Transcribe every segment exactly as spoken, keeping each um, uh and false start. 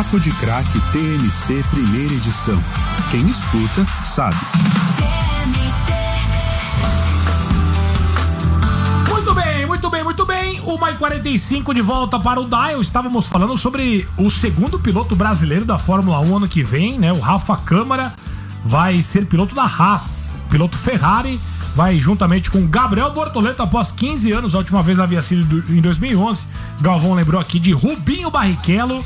Papo de Craque T M C primeira edição. Quem escuta, sabe. Muito bem, muito bem, muito bem. uma e quarenta e cinco de volta para o Dial. Estávamos falando sobre o segundo piloto brasileiro da Fórmula um ano que vem, né? O Rafa Câmara vai ser piloto da Haas, piloto Ferrari. Vai juntamente com Gabriel Bortoleto após quinze anos. A última vez havia sido em dois mil e onze. Galvão lembrou aqui de Rubinho Barrichello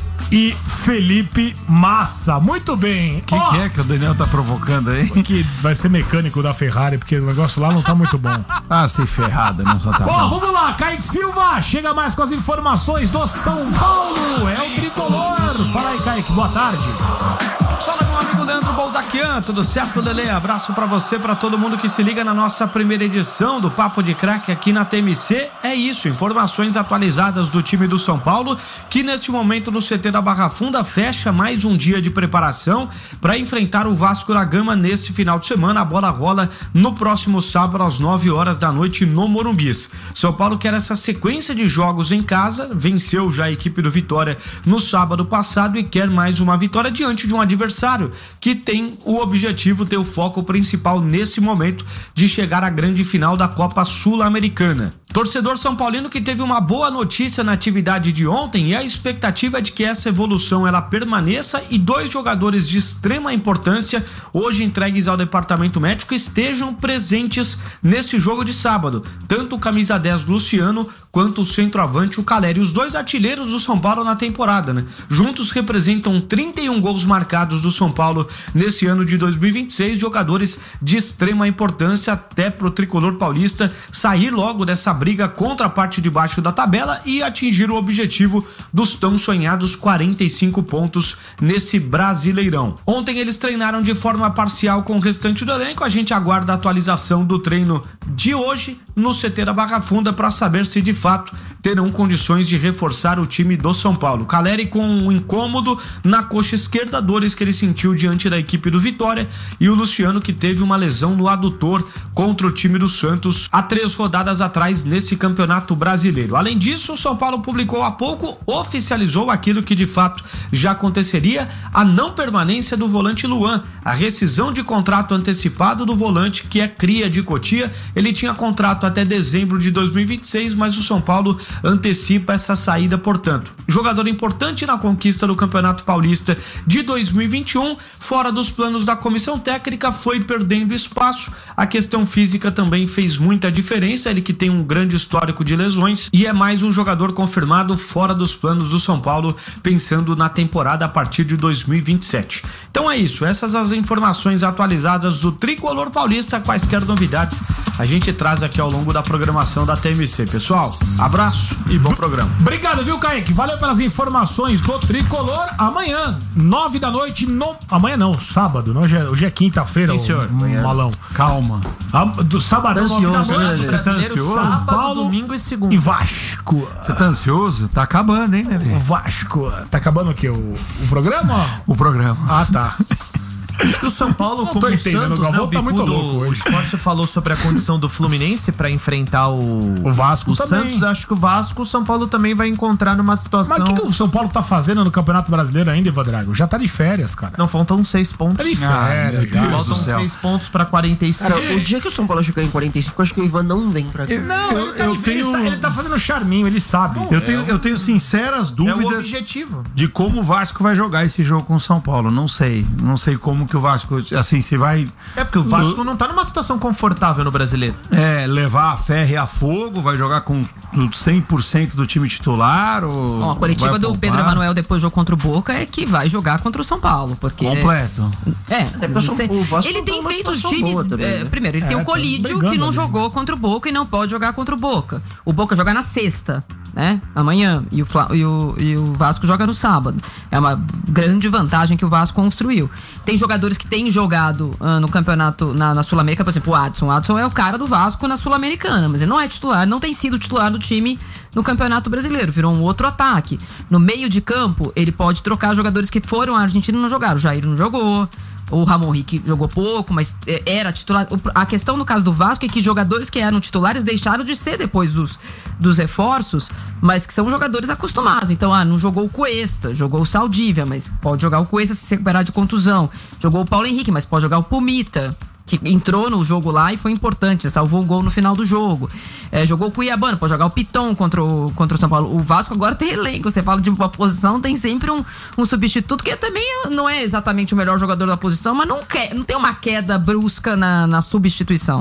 e Felipe Massa. Muito bem. O que, oh, que é que o Daniel tá provocando aí? Que vai ser mecânico da Ferrari, porque o negócio lá não tá muito bom. Ah, sem ferrada, não só tá bom. Ó, vamos lá, Kaique Silva chega mais com as informações do São Paulo. É o tricolor. Fala aí, Kaique, boa tarde. Fala, meu amigo Leandro Boldaquian, tudo certo, Lelê? Abraço pra você, pra todo mundo que se liga na nossa primeira edição do Papo de Craque aqui na T M C. É isso, informações atualizadas do time do São Paulo, que neste momento no C T da Barra Funda fecha mais um dia de preparação para enfrentar o Vasco da Gama nesse final de semana. A bola rola no próximo sábado às nove horas da noite no Morumbis. São Paulo quer essa sequência de jogos em casa, venceu já a equipe do Vitória no sábado passado e quer mais uma vitória diante de um adversário que tem o objetivo, ter o foco principal nesse momento de chegar à grande final da Copa Sul-Americana. Torcedor São Paulino que teve uma boa notícia na atividade de ontem, e a expectativa é de que essa evolução ela permaneça e dois jogadores de extrema importância, hoje entregues ao departamento médico, estejam presentes nesse jogo de sábado. Tanto o camisa dez Luciano quanto o centroavante o Caleri, os dois artilheiros do São Paulo na temporada, né? Juntos representam trinta e um gols marcados do São Paulo nesse ano de dois mil e vinte e seis, jogadores de extrema importância até pro tricolor paulista sair logo dessa briga contra a parte de baixo da tabela e atingir o objetivo dos tão sonhados quarenta e cinco pontos nesse Brasileirão. Ontem eles treinaram de forma parcial com o restante do elenco, a gente aguarda a atualização do treino de hoje no C T da Barra Funda para saber se de fato terão condições de reforçar o time do São Paulo. Caleri com um incômodo na coxa esquerda, dores que ele sentiu diante da equipe do Vitória, e o Luciano que teve uma lesão no adutor contra o time do Santos há três rodadas atrás nesse Campeonato Brasileiro. Além disso, o São Paulo publicou há pouco, oficializou aquilo que de fato já aconteceria, a não permanência do volante Luan, a rescisão de contrato antecipado do volante que é cria de Cotia. Ele tinha contrato até dezembro de dois mil e vinte e seis, mas o São Paulo antecipa essa saída, portanto. Jogador importante na conquista do Campeonato Paulista de dois mil e vinte e um, fora dos planos da comissão técnica, foi perdendo espaço. A questão física também fez muita diferença, ele que tem um grande histórico de lesões e é mais um jogador confirmado fora dos planos do São Paulo, pensando na temporada a partir de dois mil e vinte e sete. Então é isso, essas as informações atualizadas do tricolor paulista. Quaisquer novidades a gente traz aqui ao longo da programação da T M C, pessoal. Abraço e bom programa. Obrigado, viu, Kaique? Valeu pelas informações do tricolor. Amanhã, nove da noite, no... amanhã não, sábado, hoje é, hoje é quinta-feira. Sim, senhor. O malão. Calma. A, do sábado, nove da noite. Você tá ansioso? São Paulo, domingo e segunda. E Vasco. Você tá ansioso? Tá acabando, hein, Nelly? O Vasco. Tá acabando o quê? O, o programa? O programa. Ah, tá. Acho que o São Paulo, não como o Santos, né, o tá muito louco hoje. O Esporte falou sobre a condição do Fluminense para enfrentar o, o Vasco o também. Santos. Acho que o Vasco, o São Paulo também vai encontrar numa situação... Mas o que, que o São Paulo tá fazendo no Campeonato Brasileiro ainda, Evadrago? Já tá de férias, cara. Não, faltam seis pontos. Tá de férias, ah, faltam seis pontos para quarenta e cinco. Cara, o dia que o São Paulo chegar em quarenta e cinco, acho que o Ivan não vem pra cá. Eu, não, eu, ele, tá, eu ele, tenho... ele, tá, ele tá fazendo charminho, ele sabe. Eu tenho, eu tenho sinceras dúvidas é o objetivo. De como o Vasco vai jogar esse jogo com o São Paulo. Não sei. Não sei como que o Vasco... Assim, se vai... É porque o Vasco não tá numa situação confortável no Brasileiro. É, levar a ferro e a fogo, vai jogar com cem por cento do time titular ou... Ó, a coletiva do Pedro Emanuel depois do jogo contra o Boca é que vai jogar contra o São Paulo, porque... Completo. É, é você, ele tem feito os times... Também, né? é, primeiro, ele é, tem o Colídio, que não ali, jogou né? contra o Boca e não pode jogar contra o Boca. O Boca joga na sexta, né? Amanhã. E o, Fla, e, o, e o Vasco joga no sábado. É uma grande vantagem que o Vasco construiu. Tem jogadores que têm jogado uh, no campeonato, na, na Sul-América, por exemplo, o Adson. O Adson é o cara do Vasco na Sul-Americana, mas ele não é titular, não tem sido titular do time no Campeonato Brasileiro, virou um outro ataque. No meio de campo, ele pode trocar jogadores que foram à Argentina e não jogaram. O Jair não jogou, O Ramon Henrique jogou pouco, mas era titular. A questão no caso do Vasco é que jogadores que eram titulares deixaram de ser depois dos, dos reforços, mas que são jogadores acostumados. Então, ah, não jogou o Cuesta, jogou o Saldívia, mas pode jogar o Cuesta se recuperar de contusão. Jogou o Paulo Henrique, mas pode jogar o Pumita, que entrou no jogo lá e foi importante, salvou um gol no final do jogo. É, jogou o Cuiabano, pode jogar o Piton contra o, contra o São Paulo. O Vasco agora tem elenco, você fala de uma posição, tem sempre um, um substituto que também não é exatamente o melhor jogador da posição, mas não, quer, não tem uma queda brusca na, na substituição.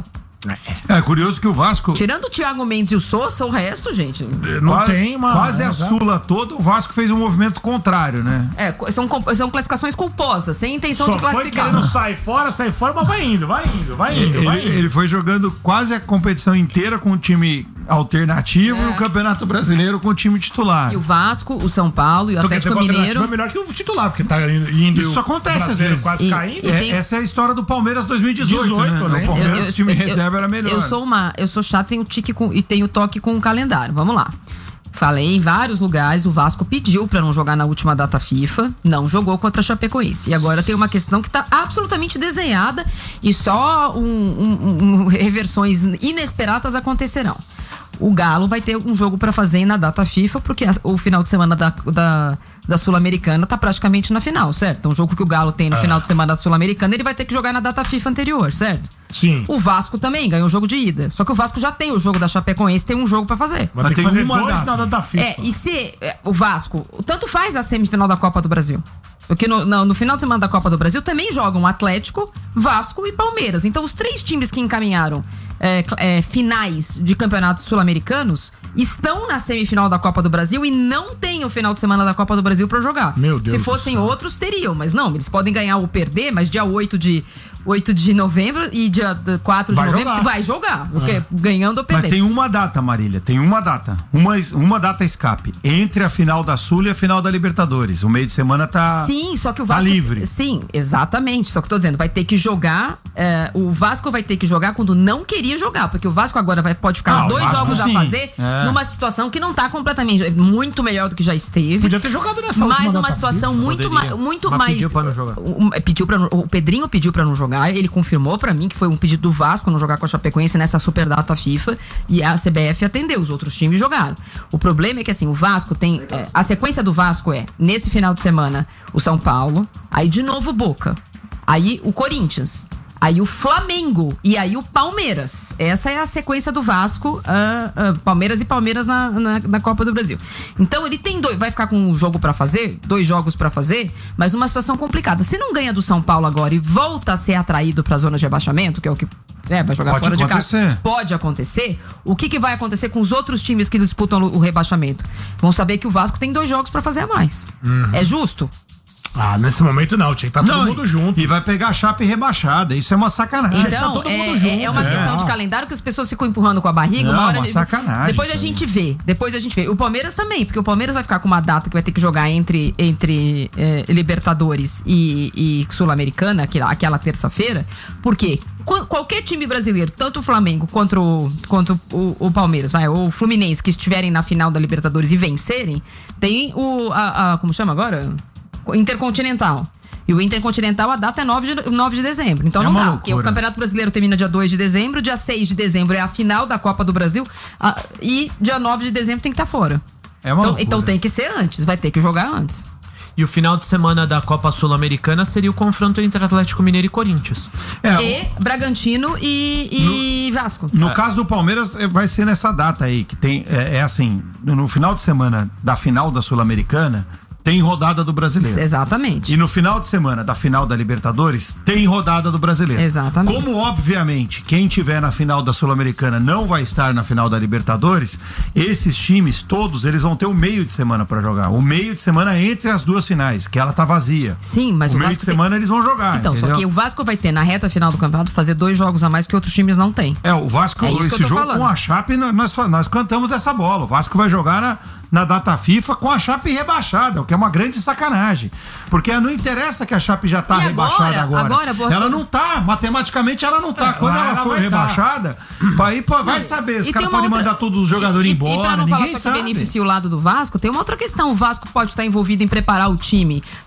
É curioso que o Vasco... Tirando o Thiago Mendes e o Sousa, o resto, gente... Não quase, tem uma... Quase é, a Sula toda, o Vasco fez um movimento contrário, né? É, são, são classificações culposas, sem intenção Só de classificar. foi querendo sair fora, sair fora, mas vai indo, vai indo, vai indo, vai Ele, indo. ele foi jogando quase a competição inteira com o time alternativo É. e o Campeonato Brasileiro com o time titular. E o Vasco, o São Paulo e o Então, quer dizer, Atlético o alternativo Mineiro... é melhor que o titular, porque tá indo... Isso o acontece às brasileiro vezes. quase E- caindo. e É, tem- essa é a história do Palmeiras dois mil e dezoito, dezoito, né? né? O Palmeiras, Eu- eu- o time eu- reserva era melhor. Eu sou uma, eu sou chata, tenho tique com, e tenho toque com o calendário. Vamos lá. Falei em vários lugares, o Vasco pediu pra não jogar na última data FIFA, não jogou contra a Chapecoense. E agora tem uma questão que tá absolutamente desenhada e só um, um, um, reversões inesperadas acontecerão. O Galo vai ter um jogo pra fazer na data FIFA, porque a, o final de semana da, da, da Sul-Americana tá praticamente na final, certo? Então, o jogo que o Galo tem no Ah. final de semana da Sul-Americana, ele vai ter que jogar na data FIFA anterior, certo? Sim. O Vasco também ganhou o jogo de ida. Só que o Vasco já tem o jogo da Chapecoense, tem um jogo pra fazer. Vai Mas ter que tem fazer uma dois data. na data FIFA. É, e se é, o Vasco, tanto faz a semifinal da Copa do Brasil. Porque no, no, no final de semana da Copa do Brasil também jogam Atlético, Vasco e Palmeiras. Então os três times que encaminharam é, é, finais de campeonatos sul-americanos estão na semifinal da Copa do Brasil e não tem o final de semana da Copa do Brasil pra jogar. Meu Deus Se do fossem céu. outros, teriam, mas não, eles podem ganhar ou perder, mas dia oito de, oito de novembro e dia quatro de Vai novembro jogar. vai jogar. Porque ganhando ou Mas perdendo. tem uma data, Marília, tem uma data. Uma, uma data escape. Entre a final da Sul e a final da Libertadores. O meio de semana tá. Sim, só que o tá Vasco. livre. Sim, exatamente. Só que eu tô dizendo, vai ter que jogar. é, o Vasco vai ter que jogar quando não queria jogar. Porque o Vasco agora vai, pode ficar Ah, o dois Vasco jogos sim. a fazer É. numa situação que não tá completamente. Muito melhor do que já esteve. Podia ter jogado nessa última Mas numa data situação FIFA. muito, Poderia. ma, muito Mas mais. pediu pra não jogar. um, pediu pra não- o Pedrinho pediu pra não jogar. Ele confirmou pra mim que foi um pedido do Vasco não jogar com a Chapecoense nessa super data FIFA. E a C B F atendeu. Os outros times jogaram. O problema é que assim, o Vasco tem. é, a sequência do Vasco é, nesse final de semana, o São Paulo. Aí de novo o Boca. Aí o Corinthians. Aí o Flamengo e aí o Palmeiras. Essa é a sequência do Vasco, ah, ah, Palmeiras e Palmeiras na, na, na Copa do Brasil. Então ele tem dois, vai ficar com um jogo pra fazer, dois jogos pra fazer, mas numa situação complicada. Se não ganha do São Paulo agora e volta a ser atraído pra zona de rebaixamento, que é o que é, vai jogar Pode fora de acontecer. casa. Pode acontecer. O que, que vai acontecer com os outros times que disputam o rebaixamento? Vão saber que o Vasco tem dois jogos pra fazer a mais. É justo? Ah, nesse momento não, tinha que estar todo Não, mundo e- junto. E vai pegar a Chape rebaixada. Isso é uma sacanagem. tá Então, todo mundo é, junto. é- é uma É. questão de calendário que as pessoas ficam empurrando com a barriga. Não, uma hora uma a gente- sacanagem Depois a isso aí. gente vê. Depois a gente vê. O Palmeiras também, porque o Palmeiras vai ficar com uma data que vai ter que jogar entre, entre eh, Libertadores e, e Sul-Americana, aquela, aquela terça-feira. Por quê? Qu- Qualquer time brasileiro, tanto o Flamengo quanto o, quanto o, o Palmeiras, vai, ou o Fluminense, que estiverem na final da Libertadores e vencerem, tem o. A, a- como chama agora? O Intercontinental. E o Intercontinental, a data é nove de, nove de dezembro. Então É não uma dá, porque o loucura. Campeonato Brasileiro termina dia dois de dezembro, dia seis de dezembro é a final da Copa do Brasil, ah, e dia nove de dezembro tem que estar fora. É uma Então, loucura. então tem que ser antes, vai ter que jogar antes. E o final de semana da Copa Sul-Americana seria o confronto entre Atlético Mineiro e Corinthians. É, E Bragantino e, e Vasco. No caso do Palmeiras, eh, vai ser nessa data aí, que tem, é, é assim, no, no final de semana da final da Sul-Americana, tem rodada do Brasileiro. Exatamente. E no final de semana da final da Libertadores, tem rodada do Brasileiro. Exatamente. Como, obviamente, quem tiver na final da Sul-Americana não vai estar na final da Libertadores, esses times, todos, eles vão ter o meio de semana pra jogar. O meio de semana entre as duas finais, que ela tá vazia. Sim, mas o o meio Vasco de tem- semana eles vão jogar, Então, entendeu? só que o Vasco vai ter na reta final do campeonato fazer dois jogos a mais que outros times não têm. É, o Vasco, É isso que esse eu tô jogo falando. com a Chape, nós, nós cantamos essa bola. O Vasco vai jogar na, na data FIFA com a Chape rebaixada, o que é uma grande sacanagem. Porque não interessa que a Chape já tá E rebaixada agora? agora. Agora, boa- ela não tá, matematicamente ela não tá. É, Quando lá ela ela for vai rebaixada, aí pô, vai saber, os E caras tem uma podem outra- mandar todos os jogadores e, embora, e pra não ninguém falar só que sabe. beneficia o lado do Vasco, tem uma outra questão. O Vasco pode estar envolvido em preparar o time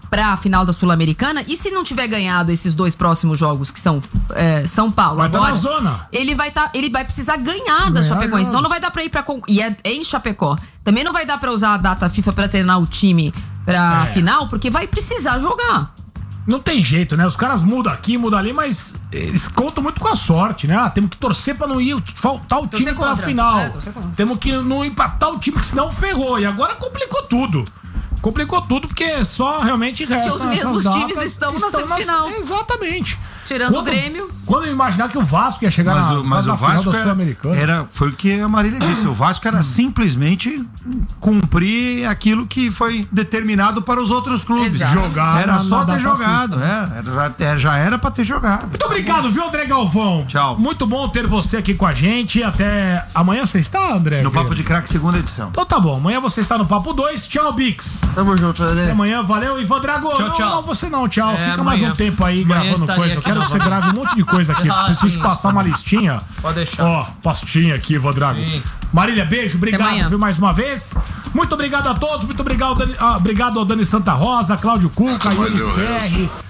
pra final da Sul-Americana, e se não tiver ganhado esses dois próximos jogos, que são é, São Paulo, vai agora, tá na zona. Ele vai, tá, ele vai precisar ganhar da Chapecoense, então não vai dar pra ir pra... E é, é em Chapecó. Também não vai dar pra usar a data FIFA pra treinar o time pra é. final, porque vai precisar jogar. Não tem jeito, né? Os caras mudam aqui, mudam ali, mas eles contam muito com a sorte, né? Ah, temos que torcer pra não ir faltar o torcer time pra contra. final. É, temos que não empatar o time, que senão ferrou. E agora complicou tudo. Complicou tudo, porque só realmente resta. Porque os mesmos datas, times estão, estão na semifinal. Na... Exatamente. Tirando quando, o Grêmio. Quando eu imaginar que o Vasco ia chegar mas na, o, mas na o final Vasco da Sul-Americana. Era, era, foi o que a Marília disse. O Vasco era simplesmente cumprir aquilo que foi determinado para os outros clubes. Exato. Jogar era na, só na ter jogado. É, era, já era para ter jogado. Muito obrigado, viu, André Galvão? Tchau. Muito bom ter você aqui com a gente. Até amanhã você está, André? No Papo de Craque, segunda edição. Então tá bom. Amanhã você está no Papo dois. Tchau, Bix. Tamo junto, né? Até amanhã. Valeu, Ivan Drago. Tchau, não, tchau. Não, você não, tchau. É, Fica amanhã. mais um tempo aí Amanhã gravando estarei coisa. Eu aqui quero que você gravando. grave um monte de coisa aqui. Ah, Preciso sim, te passar sim. uma listinha. Pode deixar. Ó, pastinha aqui, Ivan Drago. Sim. Marília, beijo. Obrigado, amanhã. viu, mais uma vez. Muito obrigado a todos. Muito obrigado, Dani, ah, obrigado ao Dani Santa Rosa, Cláudio Cuca, Yuri Ferri.